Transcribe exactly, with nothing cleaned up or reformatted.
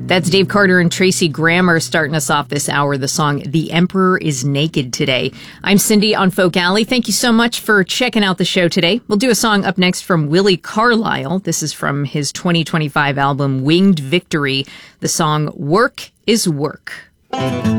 That's Dave Carter and Tracy Grammer starting us off this hour. The song The Emperor is Naked today. I'm Cindy on Folk Alley. Thank you so much for checking out the show today. We'll do a song up next from Willie Carlisle. This is from his twenty twenty-five album Winged Victory. The song Work is Work.